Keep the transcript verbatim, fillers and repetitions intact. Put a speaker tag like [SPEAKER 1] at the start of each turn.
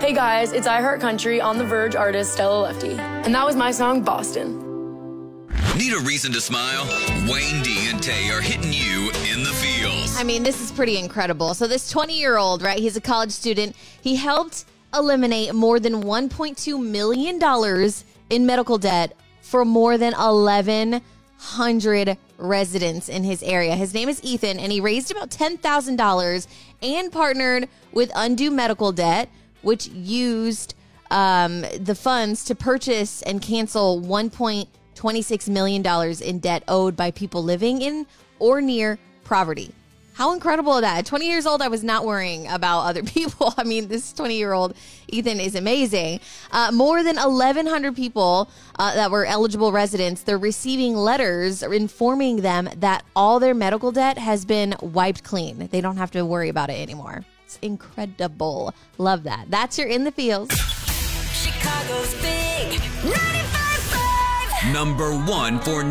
[SPEAKER 1] Hey guys, it's iHeartCountry on The Verge artist Stella Lefty. And that was my song, Boston.
[SPEAKER 2] Need a reason to smile? Wayne D and Tay are hitting you in the feels.
[SPEAKER 3] I mean, this is pretty incredible. So this twenty-year-old, right, he's a college student. He helped eliminate more than one point two million dollars in medical debt for more than eleven hundred residents in his area. His name is Ethan, and he raised about ten thousand dollars and partnered with Undo Medical Debt, which used um, the funds to purchase and cancel one point two six million dollars in debt owed by people living in or near poverty. How incredible is that? At twenty years old, I was not worrying about other people. I mean, this twenty-year-old Ethan is amazing. Uh, more than eleven hundred people uh, that were eligible residents, they're receiving letters informing them that all their medical debt has been wiped clean. They don't have to worry about it anymore. It's incredible. Love that. That's your In the Fields.
[SPEAKER 4] Chicago's big ninety-five point five.
[SPEAKER 2] Number one for